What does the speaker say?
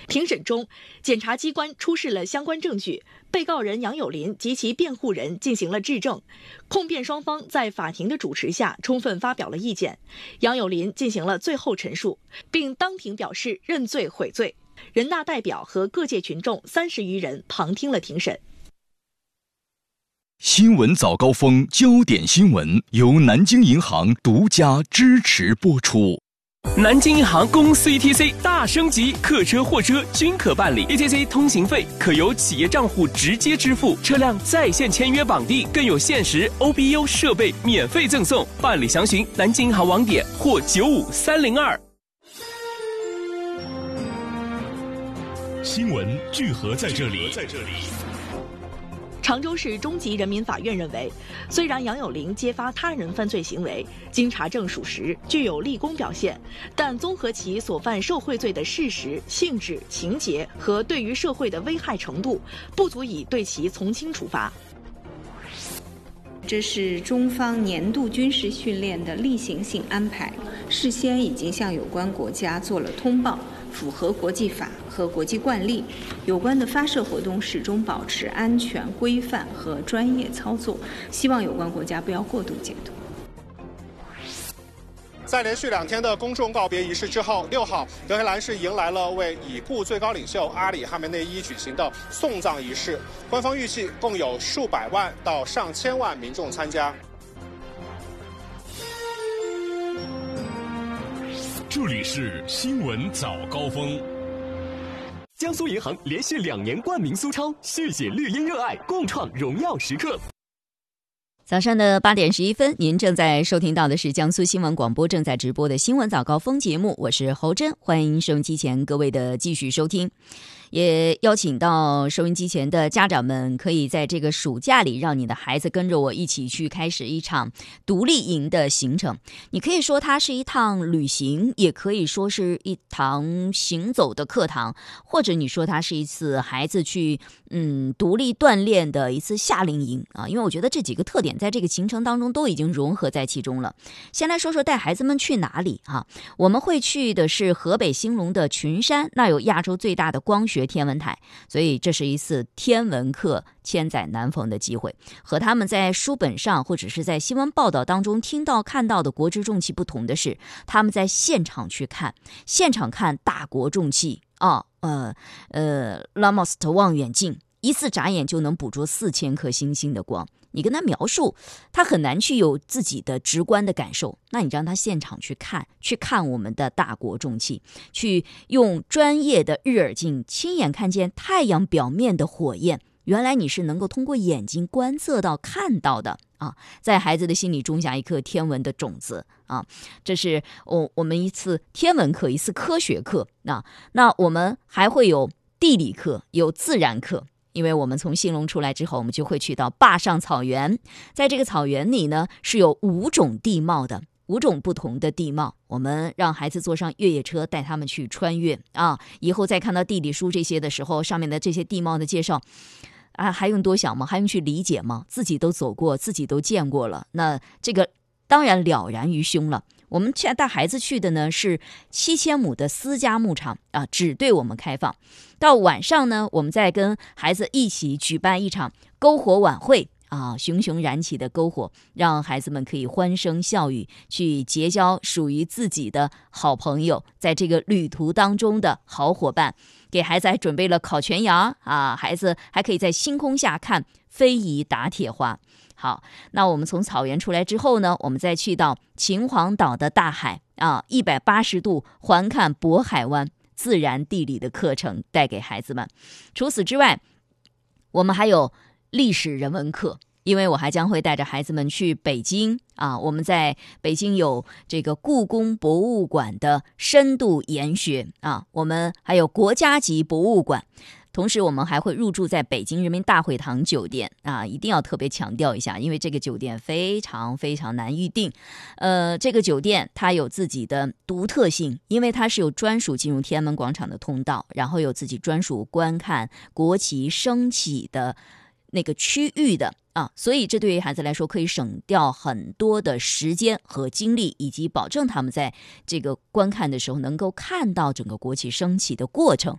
庭审中，检察机关出示了相关证据，被告人杨友林及其辩护人进行了质证，控辩双方在法庭的主持下充分发表了意见。杨友林进行了最后陈述，并当庭表示认罪悔罪。人大代表和各界群众30余人旁听了庭审。 新闻早高峰焦点新闻由南京银行独家支持播出。 南京银行公司 ETC 大升级，客车、货车均可办理 ETC 通行费，可由企业账户直接支付，车辆在线签约绑定，更有限时 OBU 设备免费赠送。办理详询南京银行网点或95302。 新闻聚合在这里。 常州市中级人民法院认为，虽然杨友林揭发他人犯罪行为经查证属实，具有立功表现，但综合其所犯受贿罪的事实、性质、情节和对于社会的危害程度，不足以对其从轻处罚。 这是中方年度军事训练的例行性安排，事先已经向有关国家做了通报，符合国际法和国际惯例，有关的发射活动始终保持安全、规范和专业操作，希望有关国家不要过度解读。 在连续2天的公众告别仪式之后，6号，德黑兰市迎来了为已故最高领袖阿里·哈梅内伊举行的送葬仪式。官方预计共有数百万到上千万民众参加。 这里是新闻早高峰。 江苏银行连续2年冠名苏超，续写绿茵热爱，共创荣耀时刻。 早上的8点11分，您正在收听到的是江苏新闻广播正在直播的新闻早高峰节目，我是侯真，欢迎收音机前各位的继续收听。也邀请到收音机前的家长们，可以在这个暑假里让你的孩子跟着我一起去开始一场独立营的行程。你可以说它是一趟旅行，也可以说是一堂行走的课堂，或者你说它是一次孩子去独立锻炼的一次夏令营啊。因为我觉得这几个特点在这个行程当中都已经融合在其中了。先来说说带孩子们去哪里啊？我们会去的是河北兴隆的群山，那有亚洲最大的光学天文台，所以这是一次天文课千载难逢的机会。和他们在书本上或者是在新闻报道当中听到看到的国之重器不同的是，他们在现场去看，现场看大国重器拉莫斯特望远镜，一次眨眼就能捕捉4000颗星星的光。你跟他描述，他很难去有自己的直观的感受，那你让他现场去看我们的大国重器，去用专业的日耳镜亲眼看见太阳表面的火焰，原来你是能够通过眼睛观测到看到的啊，在孩子的心里种下一颗天文的种子啊。这是我们一次天文课，一次科学课。那我们还会有地理课，有自然课。因为我们从兴隆出来之后，我们就会去到坝上草原，在这个草原里呢，是有5种地貌的，5种不同的地貌。我们让孩子坐上越野车，带他们去穿越啊。以后再看到地理书这些的时候，上面的这些地貌的介绍啊，还用多想吗？还用去理解吗？自己都走过，自己都见过了，那这个当然了然于胸了。我们带孩子去的呢是7000亩的私家牧场啊，只对我们开放。到晚上呢，我们再跟孩子一起举办一场篝火晚会啊，熊熊燃起的篝火，让孩子们可以欢声笑语，去结交属于自己的好朋友，在这个旅途当中的好伙伴。给孩子还准备了烤全羊啊，孩子还可以在星空下看非遗打铁花。好，那我们从草原出来之后呢，我们再去到秦皇岛的大海啊，180度环看渤海湾，自然地理的课程带给孩子们。除此之外，我们还有历史人文课，因为我还将会带着孩子们去北京啊，我们在北京有这个故宫博物馆的深度研学啊，我们还有国家级博物馆。同时我们还会入住在北京人民大会堂酒店啊，一定要特别强调一下，因为这个酒店非常非常难预定。这个酒店它有自己的独特性，因为它是有专属进入天安门广场的通道，然后有自己专属观看国旗升起的那个区域的啊，所以这对于孩子来说可以省掉很多的时间和精力，以及保证他们在这个观看的时候能够看到整个国旗升起的过程